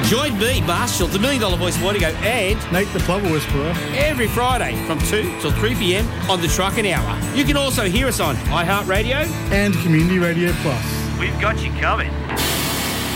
Join me, Marshall, the $1 Million Voice Morning Show, and Nate the Plover Whisperer every Friday from 2 till 3 p.m. on the Trucking Hour. You can also hear us on iHeartRadio and Community Radio Plus. We've got you covered.